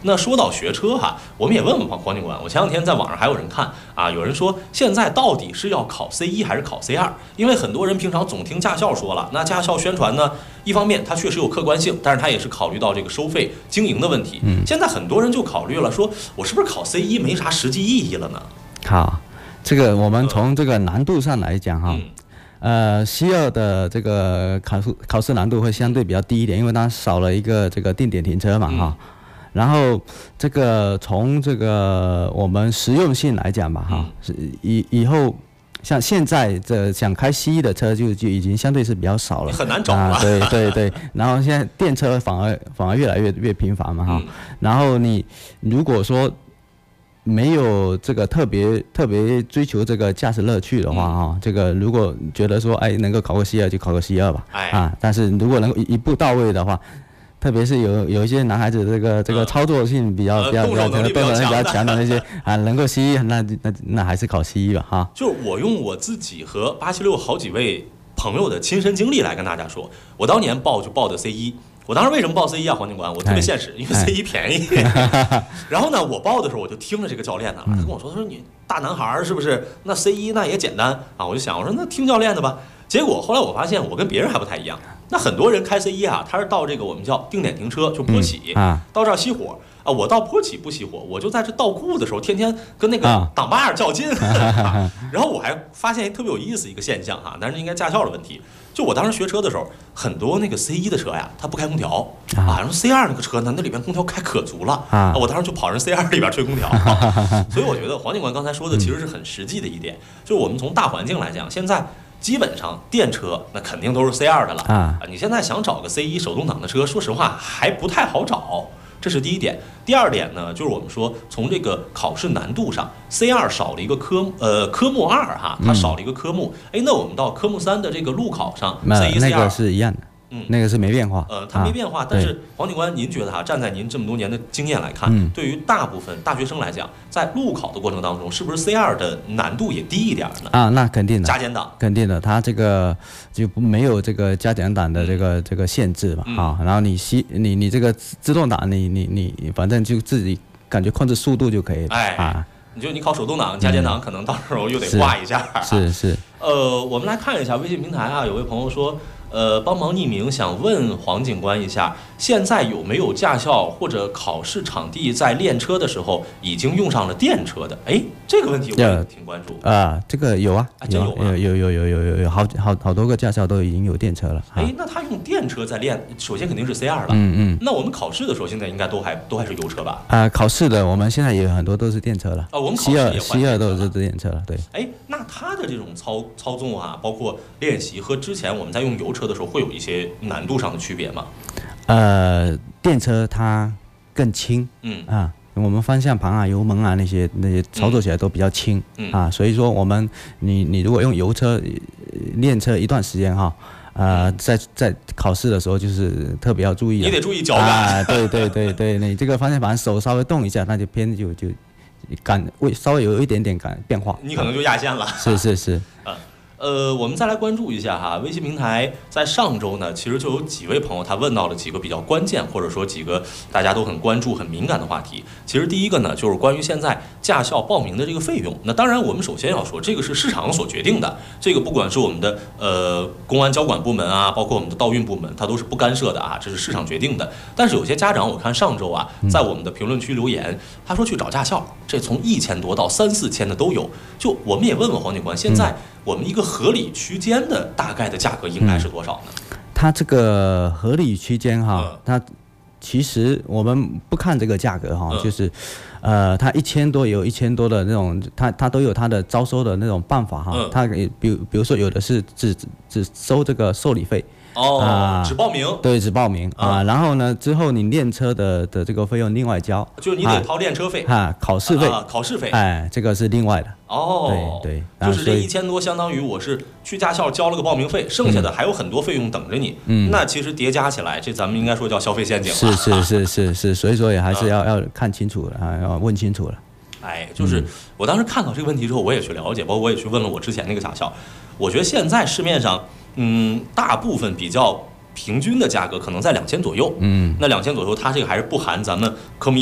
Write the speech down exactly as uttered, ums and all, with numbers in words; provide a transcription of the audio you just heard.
那说到学车哈，我们也问问黄黄警官，我前两天在网上还有人看啊，有人说现在到底是要考 C 一还是考 C 二？因为很多人平常总听驾校说了，那驾校宣传呢，一方面它确实有客观性，但是它也是考虑到这个收费经营的问题。嗯，现在很多人就考虑了，说我是不是考 C 一没啥实际意义了呢？ 好，这个我们从这个难度上来讲哈。嗯呃 ，C 二的这个考试考试难度会相对比较低一点，因为它少了一个这个定点停车嘛哈。嗯、然后这个从这个我们实用性来讲吧哈，嗯、以以后像现在这想开 C 一的车就就已经相对是比较少了， 很难找了。 啊、对对对，然后现在电车反而反而越来越越频繁嘛哈。嗯、然后你如果说没有这个特别特别追求这个驾驶乐趣的话哈、嗯，这个如果觉得说哎能够考个 C 二就考个 C 二吧，哎啊，但是如果能够一步到位的话，特别是有有一些男孩子这个这个操作性比较、呃、比较比较动手能力比较强的那些啊，能够 C 一那那那还是考 C 一吧哈。 就是我用我自己和八七六好几位朋友的亲身经历来跟大家说，我当年报就报的 C 一。我当时为什么报 C 一啊，黄警官？我特别现实，因为 C 一便宜。然后呢，我报的时候我就听着这个教练呢，他跟我说，他说你大男孩是不是？那 C 一那也简单啊。我就想，我说那听教练的吧。结果后来我发现我跟别人还不太一样。那很多人开 C 一啊，他是到这个我们叫定点停车，就坡起，嗯啊、到这儿熄火。啊，我到坡起不熄火，我就在这倒库的时候，天天跟那个挡把儿较劲。啊、然后我还发现特别有意思一个现象哈，但是应该驾校的问题。就我当时学车的时候，很多那个 C 一的车呀，它不开空调啊，然后 C 二那个车呢，那里边空调开可足了啊，我当时就跑人 C 二里边吹空调。啊、所以我觉得黄警官刚才说的其实是很实际的一点，就是我们从大环境来讲，现在基本上电车那肯定都是 C 二的了啊，你现在想找个 C 一手动挡的车，说实话还不太好找。这是第一点。第二点呢，就是我们说从这个考试难度上 ，C 二少了一个科呃科目二哈，它少了一个科目。哎、嗯，那我们到科目三的这个路考上 ，C 一、C 二那个是一样的。嗯，那个是没变化。 呃，它没变化，啊、但是黄警官，您觉得哈，站在您这么多年的经验来看，嗯、对于大部分大学生来讲，在路考的过程当中，是不是 C 二的难度也低一点呢？ 啊，那肯定的。 加减档肯定的，它这个就没有这个加减档的这个、嗯、这个限制嘛，啊、嗯，然后你吸你你这个自动挡，你你你反正就自己感觉控制速度就可以了。 哎啊。你就你考手动挡、加减档，可能到时候又得挂一下、啊。 是 是, 是。 呃，我们来看一下微信平台啊，有位朋友说，呃，帮忙匿名，想问黄警官一下，现在有没有驾校或者考试场地在练车的时候已经用上了电车的？哎，这个问题我也挺关注。 啊，这个有啊， 啊有有有有有有有有好好好多个驾校都已经有电车了。 哎，那他用电车在练，首先肯定是 C 二了。 嗯嗯。 那我们考试的时候，现在应该都还都还是油车吧？ 啊，考试的我们现在也有很多都是电车了。 啊，我们考试也换电车了。 C 二都是电车了，对。 哎，那它的这种操操纵啊，包括练习和之前我们在用油车的时候会有一些难度上的区别吗？ 呃，电车它更轻， 嗯啊，我们方向盘啊、油门啊那些那些操作起来都比较轻， 嗯啊，所以说我们你你如果用油车练车一段时间哈。呃，在在考试的时候就是特别要注意， 你得注意脚感。 啊，对对对对，你这个方向盘手稍微动一下，那就偏就就感会稍微有一点点感变化， 你可能就压线了。 是是是。 啊呃，我们再来关注一下哈，微信平台在上周呢，其实就有几位朋友他问到了几个比较关键，或者说几个大家都很关注、很敏感的话题。其实第一个呢，就是关于现在驾校报名的这个费用。那当然，我们首先要说，这个是市场所决定的，这个不管是我们的呃公安交管部门啊，包括我们的道运部门，它都是不干涉的啊，这是市场决定的。但是有些家长，我看上周啊，在我们的评论区留言，他说去找驾校，这从一千多到三四千的都有。就我们也问问黄警官，现在我们一个合理区间的大概的价格应该是多少呢？ 嗯、它这个合理区间哈，嗯、它其实我们不看这个价格哈，嗯、就是，呃，它一千多有一千多的那种，它它都有它的招收的那种办法哈。嗯、它比比如说有的是只只收这个受理费。 哦、啊，只报名， 对，只报名、嗯、啊，然后呢，之后你练车的的这个费用另外交， 就是你得掏练车费啊，考试费、 啊，考试费， 哎，这个是另外的。 哦， 对对，就是这一千多，相当于我是去驾校交了个报名费，剩下的还有很多费用等着你。嗯，那其实叠加起来，这咱们应该说叫消费陷阱了。 是是是是是，所以说也还是要、嗯、要看清楚了啊，要问清楚了。 哎，就是我当时看到这个问题之后，我也去了解，包括我也去问了我之前那个驾校，我觉得现在市面上，嗯，大部分比较平均的价格可能在两千左右。嗯，那两千左右，它这个还是不含咱们科目一